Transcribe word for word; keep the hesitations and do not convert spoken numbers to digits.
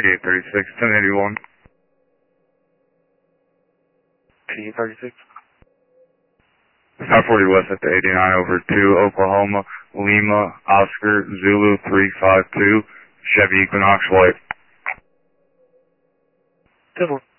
eight thirty-six, ten eighty-one. eight thirty-six. five forty West at the eighty-nine over to Oklahoma, Lima, Oscar, Zulu three five two, Chevy Equinox White. ten four.